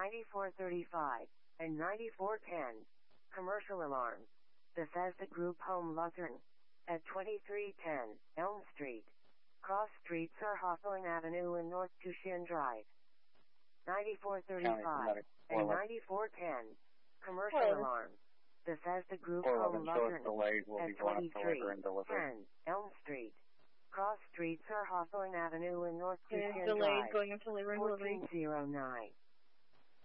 9435, and 9410. Commercial alarm. Bethesda Group Home Lutheran. At 2310 Elm Street. Cross streets are Hawthorne Avenue and North Tushin Drive. 9435 and 9410. Commercial alarm. Bethesda Group Home Lutheran. At 2310 Elm Street. Cross streets are Hawthorne Avenue and North Tushin Drive. Going into labor and delivery. 1409.